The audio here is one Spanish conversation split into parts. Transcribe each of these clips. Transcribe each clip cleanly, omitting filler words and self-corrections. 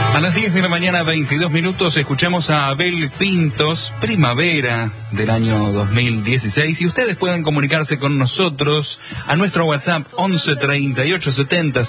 A las 10 de la mañana, 22 minutos, escuchamos a Abel Pintos, Primavera del año 2016. Y ustedes pueden comunicarse con nosotros a nuestro WhatsApp 11 38 70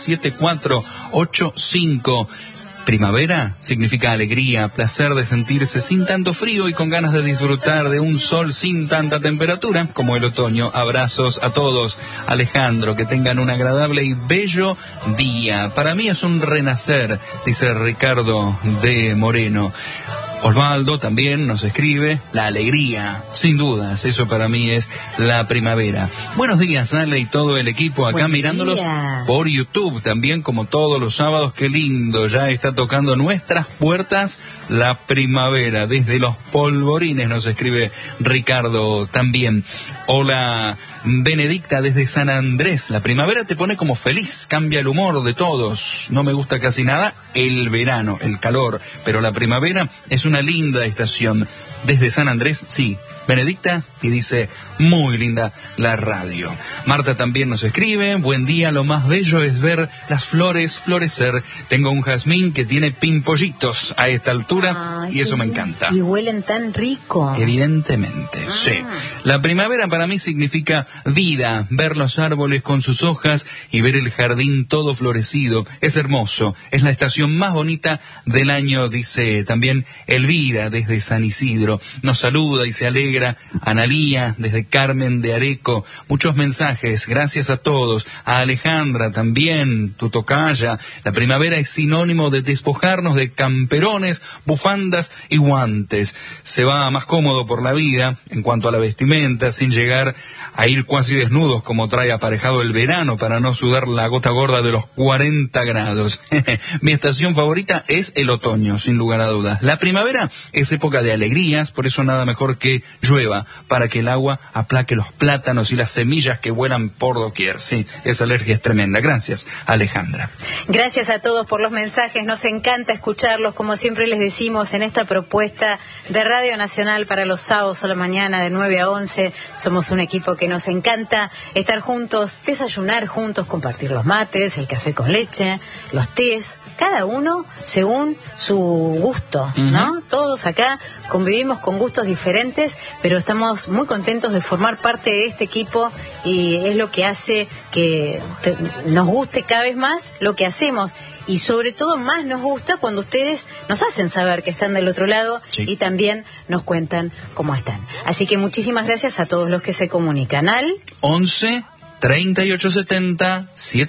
7485. Primavera significa alegría, placer de sentirse sin tanto frío y con ganas de disfrutar de un sol sin tanta temperatura como el otoño. Abrazos a todos. Alejandro, que tengan un agradable y bello día. Para mí es un renacer, dice Ricardo de Moreno. Osvaldo también nos escribe, la alegría, sin dudas, eso para mí es la primavera. Buenos días, Ale, y todo el equipo acá mirándolos por YouTube, también como todos los sábados. Qué lindo, ya está tocando nuestras puertas la primavera, desde los polvorines nos escribe Ricardo también. Hola, Benedicta desde San Andrés, la primavera te pone como feliz, cambia el humor de todos. No me gusta casi nada el verano, el calor, pero la primavera es una linda estación. Desde San Andrés, sí, Benedicta, y dice, muy linda la radio. Marta también nos escribe, buen día, lo más bello es ver las flores florecer. Tengo un jazmín que tiene pimpollitos a esta altura. Ay, y eso me encanta. Y huelen tan rico. Evidentemente, sí. La primavera para mí significa vida, ver los árboles con sus hojas y ver el jardín todo florecido. Es hermoso, es la estación más bonita del año, dice también Elvira desde San Isidro. Nos saluda y se alegra Analía desde Carmen de Areco. Muchos mensajes, gracias a todos. A Alejandra también, tu tocaya. La primavera es sinónimo de despojarnos de camperones, bufandas y guantes. Se va más cómodo por la vida en cuanto a la vestimenta, sin llegar a ir casi desnudos como trae aparejado el verano para no sudar la gota gorda de los 40 grados. Mi estación favorita es el otoño, sin lugar a dudas. La primavera es época de alegría. Por eso nada mejor que llueva, para que el agua aplaque los plátanos y las semillas que vuelan por doquier. Sí, esa alergia es tremenda. Gracias, Alejandra. Gracias a todos por los mensajes, nos encanta escucharlos, como siempre les decimos, en esta propuesta de Radio Nacional para los sábados a la mañana de 9 a 11. Somos un equipo que nos encanta estar juntos, desayunar juntos, compartir los mates, el café con leche, los tés, cada uno según su gusto, ¿no? Todos acá convivimos con gustos diferentes, pero estamos muy contentos de formar parte de este equipo y es lo que hace que nos guste cada vez más lo que hacemos. Y sobre todo más nos gusta cuando ustedes nos hacen saber que están del otro lado, sí, y también nos cuentan cómo están. Así que muchísimas gracias a todos los que se comunican al 11 3870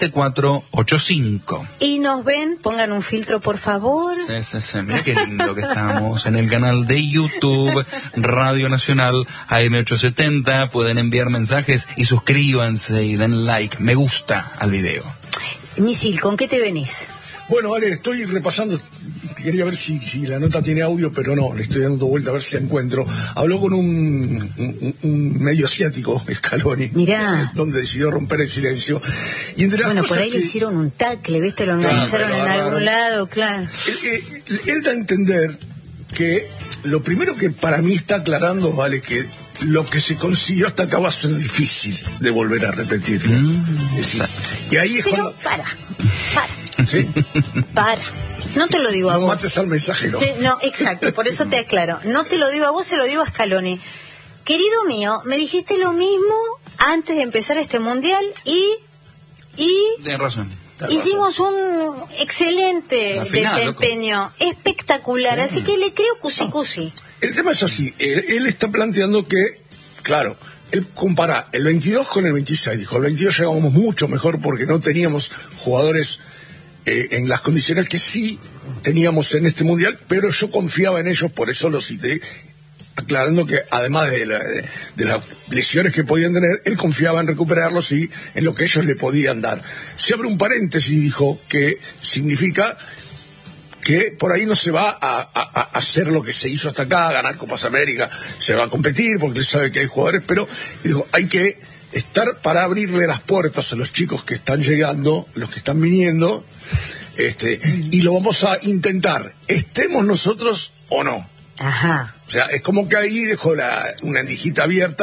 7485. Y nos ven, pongan un filtro por favor. Sí. Mira qué lindo que estamos en el canal de YouTube Radio Nacional AM870. Pueden enviar mensajes y suscríbanse y den like, me gusta al video. Misil, ¿con qué te venís? Bueno, Ale, estoy repasando, quería ver si la nota tiene audio, pero no, le estoy dando vuelta a ver si la encuentro. Habló con un medio asiático, Scaloni, mirá, donde decidió romper el silencio. Y entre las bueno, cosas por ahí le hicieron un tackle, ¿viste? Lo engancharon en algún lado, claro. Él da a entender que lo primero que para mí está aclarando, vale, que lo que se consiguió hasta acá va a ser difícil de volver a repetirlo. Es decir, y ahí es pero cuando... para. ¿Sí? Para. No te lo digo a vos. No mates al mensajero. Sí, no, exacto, por eso te aclaro. No te lo digo a vos, se lo digo a Scaloni. Querido mío, me dijiste lo mismo antes de empezar este mundial y Tienes razón. Hicimos un excelente desempeño, espectacular, sí, así que le creo cusi. El tema es así, él está planteando que, claro, él compara el 22 con el 26, dijo, el 22 llegamos mucho mejor porque no teníamos jugadores en las condiciones que sí teníamos en este mundial, pero yo confiaba en ellos, por eso lo cité, aclarando que además de las lesiones que podían tener, él confiaba en recuperarlos y en lo que ellos le podían dar. Se abre un paréntesis, dijo, que significa que por ahí no se va a hacer lo que se hizo hasta acá, a ganar Copas América, se va a competir porque él sabe que hay jugadores, pero dijo, hay que estar para abrirle las puertas a los chicos que están llegando, los que están viniendo, y lo vamos a intentar, estemos nosotros o no. Ajá. O sea, es como que ahí dejó una endijita abierta,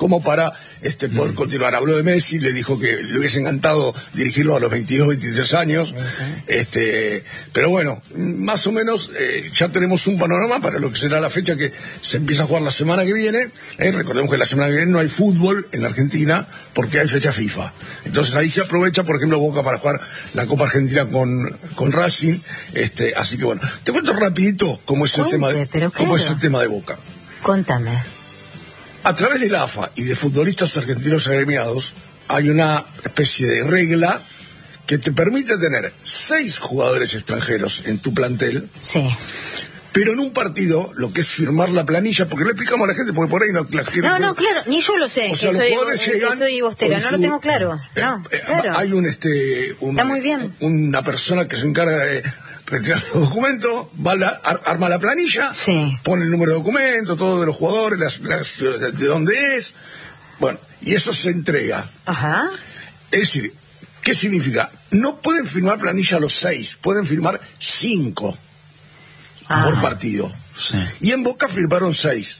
como para poder continuar. Habló de Messi, le dijo que le hubiese encantado dirigirlo a los 22, 23 años. Pero bueno, más o menos ya tenemos un panorama para lo que será la fecha que se empieza a jugar la semana que viene. Recordemos que la semana que viene no hay fútbol en la Argentina porque hay fecha FIFA. Entonces ahí se aprovecha, por ejemplo, Boca para jugar la Copa Argentina con Racing. Así que bueno, te cuento rapidito cómo es el tema de Boca. Contame. A través de la AFA y de futbolistas argentinos agremiados hay una especie de regla que te permite tener 6 jugadores extranjeros en tu plantel. Sí. Pero en un partido, lo que es firmar la planilla, porque le explicamos a la gente, porque por ahí no... No, claro, ni yo lo sé, o sea, soy bostera, no lo tengo claro. Claro. Hay está muy bien. Una persona que se encarga de retirar los documentos, arma la planilla, sí, pone el número de documento, todo de los jugadores, de dónde es, bueno, y eso se entrega. Ajá. Es decir, ¿qué significa? No pueden firmar planilla los 6, pueden firmar 5 por partido. Sí. Y en Boca firmaron 6.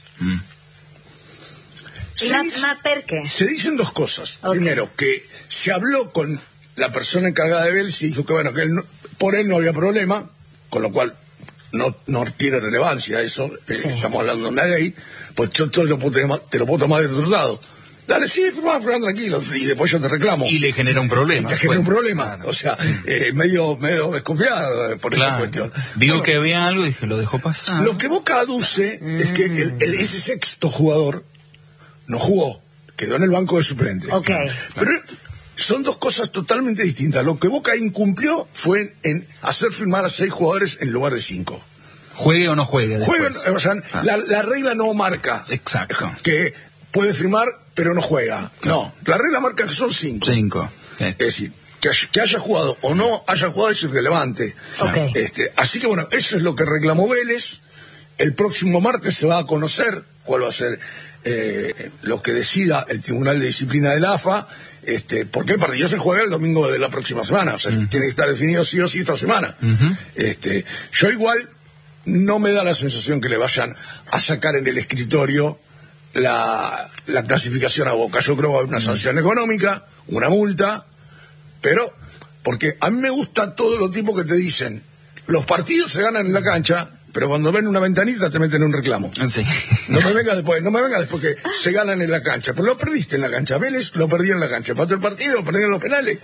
¿Per qué? Se dicen 2 cosas. Okay. Primero, que se habló con la persona encargada de Vélez y dijo que bueno, que por él no había problema, con lo cual no tiene relevancia eso. Sí. Estamos hablando de una ley, pues yo te lo puedo tomar de otro lado. Dale, sí, firma tranquilo, y después yo te reclamo. Y le genera un problema. Te genera un problema, claro. O sea, medio desconfiado por esa cuestión. Digo que había algo y dije, lo dejó pasar. Lo que Boca aduce es que ese sexto jugador no jugó, quedó en el banco de suplentes. Okay. Pero son 2 cosas totalmente distintas. Lo que Boca incumplió fue en hacer firmar a 6 jugadores en lugar de 5. Juegue o no juegue después. O sea, la regla no marca. Exacto. Que puede firmar, pero no juega. Claro. No, la regla marca que son 5. 5. Es decir, que haya jugado o no haya jugado es irrelevante. Okay. Así que bueno, eso es lo que reclamó Vélez. El próximo martes se va a conocer cuál va a ser lo que decida el Tribunal de Disciplina de la AFA, porque el partido se juega el domingo de la próxima semana, o sea, tiene que estar definido sí o sí esta semana. Yo igual no me da la sensación que le vayan a sacar en el escritorio la clasificación a Boca. Yo creo que va a haber una sanción económica, una multa, pero porque a mí me gusta todos los tipos que te dicen los partidos se ganan en la cancha, pero cuando ven una ventanita te meten un reclamo. Sí. No me venga después que se ganan en la cancha, pero lo perdiste en la cancha. Vélez lo perdió en la cancha, empató el partido, perdieron los penales.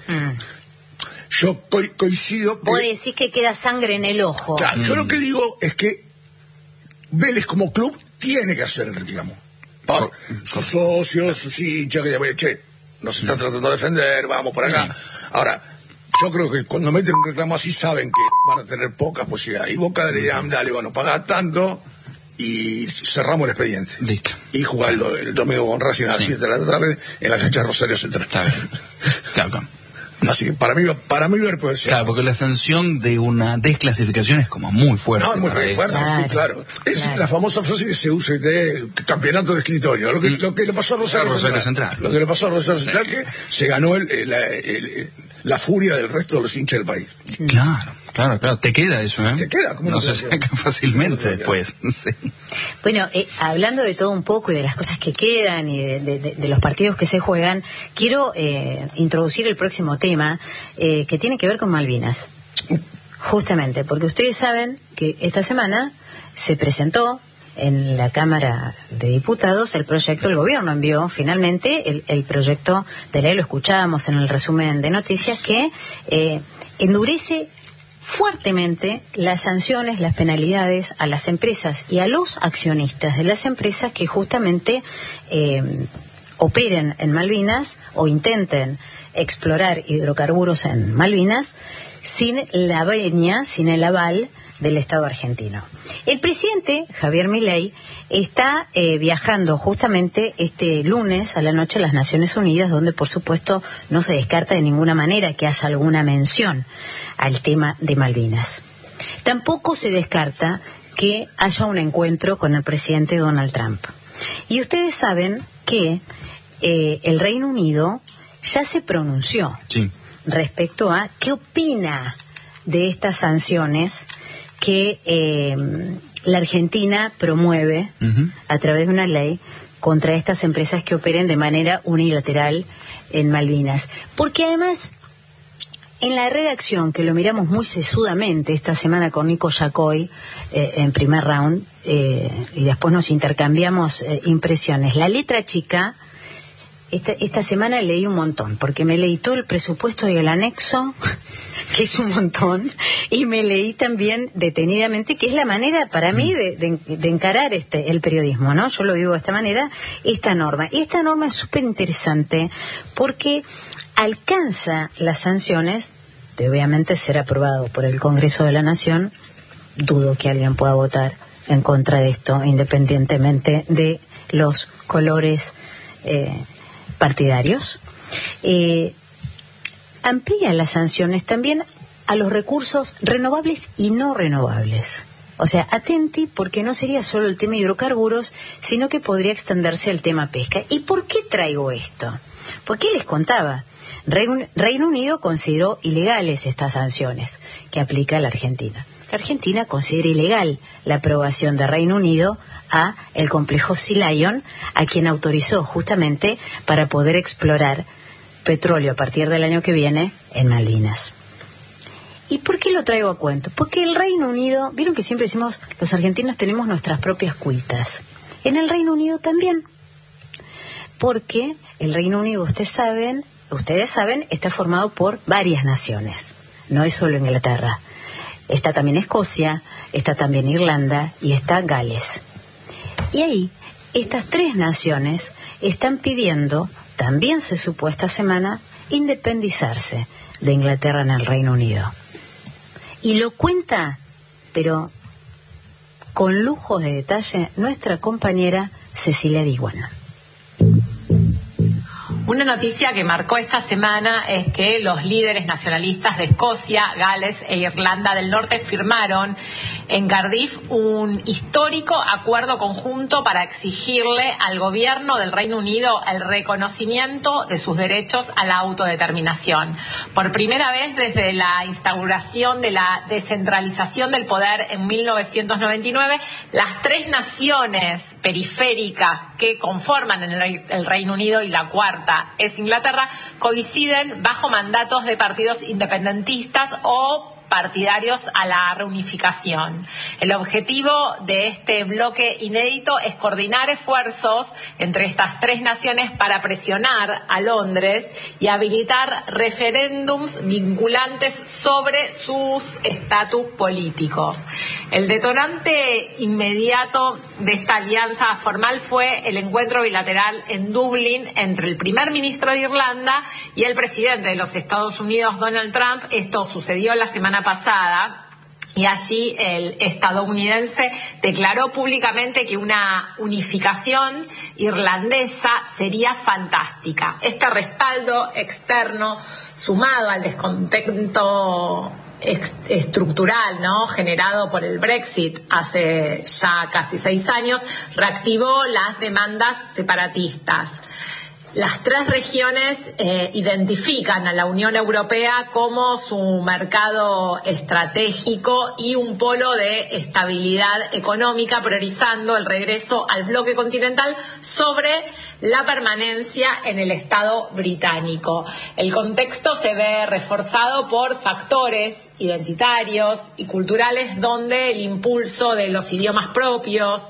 Yo coincido que... Vos decís que queda sangre en el ojo. Claro, yo lo que digo es que Vélez como club tiene que hacer el reclamo. Por sus socios, sus hinchas, que nos están tratando de defender, vamos por acá. Sí. Ahora, yo creo que cuando meten un reclamo así saben que van a tener pocas posibilidades. Y Boca le dirán, dale, bueno, paga tanto y cerramos el expediente. Listo. Y jugar el domingo con Racing a las 7 de la tarde en la cancha de Rosario Central. Está bien. Claro. Así que para mí puede ser. Claro, porque la sanción de una desclasificación es como muy fuerte. No, es muy fuerte, claro, sí, claro. Es la famosa frase que se usa de campeonato de escritorio. Lo que le pasó a Rosario Central. Lo que le pasó a Rosario Central, que se ganó la furia del resto de los hinchas del país. Claro. Te queda eso, ¿eh? Te queda. ¿Cómo no se saca fácilmente después. Sí. Bueno, hablando de todo un poco y de las cosas que quedan y de los partidos que se juegan, quiero introducir el próximo tema que tiene que ver con Malvinas. Justamente, porque ustedes saben que esta semana se presentó en la Cámara de Diputados el gobierno envió finalmente el proyecto de ley, lo escuchábamos en el resumen de noticias, que endurece fuertemente las sanciones, las penalidades a las empresas y a los accionistas de las empresas que justamente operen en Malvinas o intenten explorar hidrocarburos en Malvinas sin la venia, sin el aval del Estado argentino. El presidente Javier Milei está viajando justamente este lunes a la noche a las Naciones Unidas, donde por supuesto no se descarta de ninguna manera que haya alguna mención al tema de Malvinas. Tampoco se descarta que haya un encuentro con el presidente Donald Trump. Y ustedes saben que el Reino Unido ya se pronunció respecto a qué opina de estas sanciones que la Argentina promueve a través de una ley contra estas empresas que operen de manera unilateral en Malvinas. Porque además, en la redacción, que lo miramos muy sesudamente esta semana con Nico Yacoy en primer round, y después nos intercambiamos impresiones, la letra chica, esta semana leí un montón, porque me leí todo el presupuesto y el anexo, que es un montón, y me leí también detenidamente, que es la manera para mí de encarar el periodismo, ¿no? Yo lo vivo de esta manera, esta norma. Y esta norma es súper interesante porque alcanza las sanciones de obviamente ser aprobado por el Congreso de la Nación. Dudo que alguien pueda votar en contra de esto, independientemente de los colores partidarios. Amplía las sanciones también a los recursos renovables y no renovables. O sea, atenti, porque no sería solo el tema hidrocarburos, sino que podría extenderse al tema pesca. ¿Y por qué traigo esto? Porque les contaba, Reino Unido consideró ilegales estas sanciones que aplica la Argentina. La Argentina considera ilegal la aprobación de Reino Unido a el complejo Sea Lion, a quien autorizó justamente para poder explorar petróleo a partir del año que viene en Malvinas. ¿Y por qué lo traigo a cuento? Porque el Reino Unido, vieron que siempre decimos, los argentinos tenemos nuestras propias cuitas. En el Reino Unido también. Porque el Reino Unido, ustedes saben, está formado por varias naciones. No es solo Inglaterra. Está también Escocia, está también Irlanda y está Gales. Y ahí, estas tres naciones están pidiendo, también se supo esta semana, independizarse de Inglaterra en el Reino Unido. Y lo cuenta, pero con lujos de detalle, nuestra compañera Cecilia Diwan. Una noticia que marcó esta semana es que los líderes nacionalistas de Escocia, Gales e Irlanda del Norte firmaron en Cardiff un histórico acuerdo conjunto para exigirle al gobierno del Reino Unido el reconocimiento de sus derechos a la autodeterminación. Por primera vez desde la instauración de la descentralización del poder en 1999, las tres naciones periféricas que conforman el Reino Unido y la cuarta es Inglaterra, coinciden bajo mandatos de partidos independentistas o partidarios a la reunificación. El objetivo de este bloque inédito es coordinar esfuerzos entre estas tres naciones para presionar a Londres y habilitar referéndums vinculantes sobre sus estatus políticos. El detonante inmediato de esta alianza formal fue el encuentro bilateral en Dublín entre el primer ministro de Irlanda y el presidente de los Estados Unidos, Donald Trump. Esto sucedió la semana pasada. Y allí el estadounidense declaró públicamente que una unificación irlandesa sería fantástica. Este respaldo externo, sumado al descontento estructural, ¿no?, generado por el Brexit hace ya casi 6 años, reactivó las demandas separatistas. Las tres regiones identifican a la Unión Europea como su mercado estratégico y un polo de estabilidad económica, priorizando el regreso al bloque continental sobre la permanencia en el Estado británico. El contexto se ve reforzado por factores identitarios y culturales donde el impulso de los idiomas propios,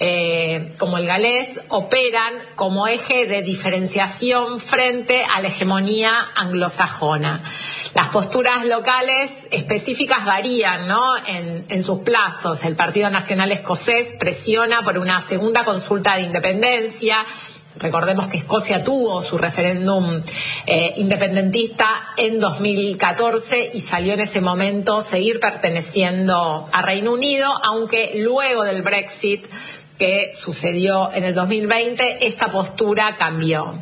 como el galés, operan como eje de diferenciación frente a la hegemonía anglosajona. Las posturas locales específicas varían, ¿no?, en sus plazos. El Partido Nacional Escocés presiona por una segunda consulta de independencia. Recordemos que Escocia tuvo su referéndum independentista en 2014 y salió en ese momento seguir perteneciendo a Reino Unido, aunque luego del Brexit que sucedió en el 2020, esta postura cambió.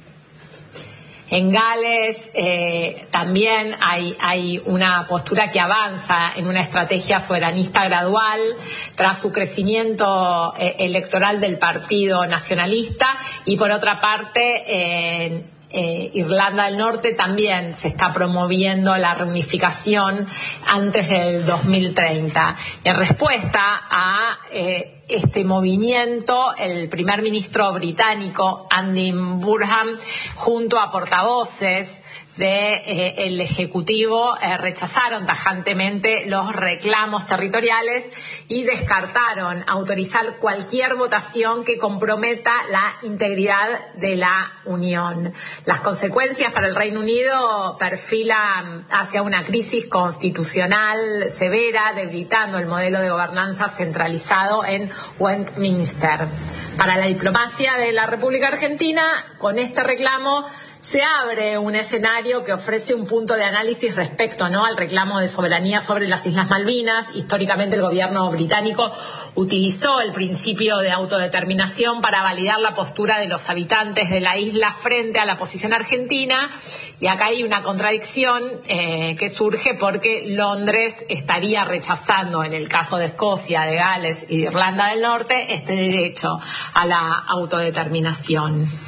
En Gales también hay una postura que avanza en una estrategia soberanista gradual tras su crecimiento electoral del Partido Nacionalista, y por otra parte en Irlanda del Norte también se está promoviendo la reunificación antes del 2030. En respuesta a este movimiento, el primer ministro británico Andy Burnham, junto a portavoces del Ejecutivo, rechazaron tajantemente los reclamos territoriales y descartaron autorizar cualquier votación que comprometa la integridad de la Unión. Las consecuencias para el Reino Unido perfilan hacia una crisis constitucional severa, debilitando el modelo de gobernanza centralizado en Westminster. Para la diplomacia de la República Argentina, con este reclamo se abre un escenario que ofrece un punto de análisis respecto, al reclamo de soberanía sobre las Islas Malvinas. Históricamente el gobierno británico utilizó el principio de autodeterminación para validar la postura de los habitantes de la isla frente a la posición argentina, y acá hay una contradicción que surge porque Londres estaría rechazando, en el caso de Escocia, de Gales y de Irlanda del Norte, este derecho a la autodeterminación.